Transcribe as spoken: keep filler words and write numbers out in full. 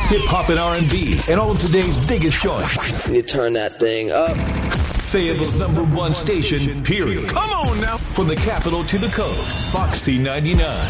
hip hop and R and B, and all of today's biggest joints. You turn that thing up. Fayetteville's number one station, period. Come on now. From the capital to the coast, Foxy ninety-nine.